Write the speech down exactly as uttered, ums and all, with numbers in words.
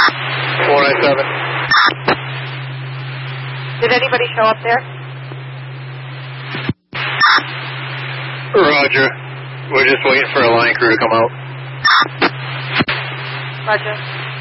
four nine seven. Did anybody show up there? Roger. We're just waiting for a line crew to come out. Roger.